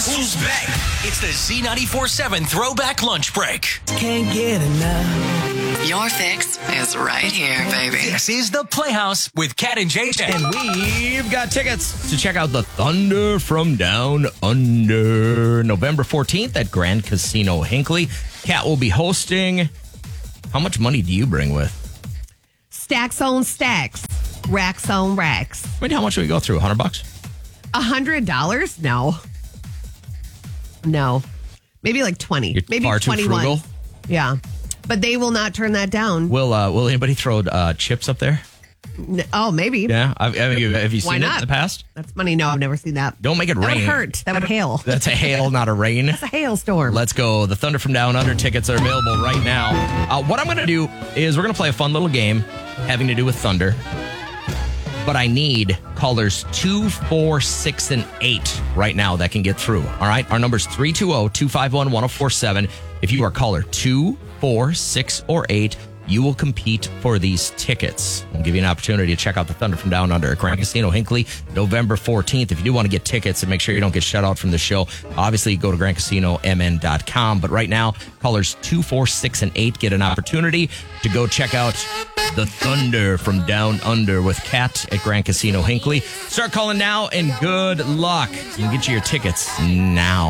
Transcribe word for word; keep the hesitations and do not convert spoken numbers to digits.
Guess who's back? It's the Z ninety-four seven Throwback Lunch Break. Can't get enough. Your fix is right here, baby. This is the Playhouse with Kat and J J. And we've got tickets to check out the Thunder from Down Under November fourteenth at Grand Casino Hinckley. Kat will be hosting. How much money do you bring with? Stacks on stacks. Racks on racks. I mean, how much do we go through? one hundred bucks? A hundred dollars? No. No. Maybe like twenty. You're Maybe far too twenty-one. frugal? Yeah. But they will not turn that down. Will uh, Will anybody throw uh, chips up there? N- Oh, maybe. Yeah. Have, have you, have you Why seen it not? in the past? That's funny. No, I've never seen that. Don't make it That rain. would hurt. That would hail. That's a hail, not a rain. It's a hailstorm. Let's go. The Thunder from Down Under tickets are available right now. Uh, what I'm going to do is we're going to play a fun little game having to do with thunder. But I need callers two, four, six, and eight right now that can get through. All right? Our number's three two zero, two five one, one zero four seven. If you are caller two, four, six, or eight, you will compete for these tickets. We'll give you an opportunity to check out the Thunder from Down Under at Grand Casino Hinckley, November fourteenth. If you do want to get tickets and make sure you don't get shut out from the show, obviously go to grand casino m n dot com. But right now, callers two, four, six, and eight get an opportunity to go check out the Thunder from Down Under with Kat at Grand Casino Hinckley. Start calling now and good luck. You can get you your tickets now.